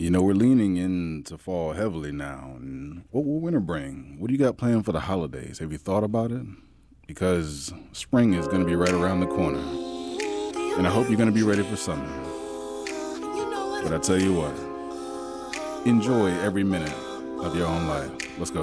We're leaning into fall heavily now. And what will winter bring? What do you got planned for the holidays? Have you thought about it? Because spring is going to be right around the corner. And I hope you're going to be ready for summer. But I tell you what, enjoy every minute of your own life. Let's go.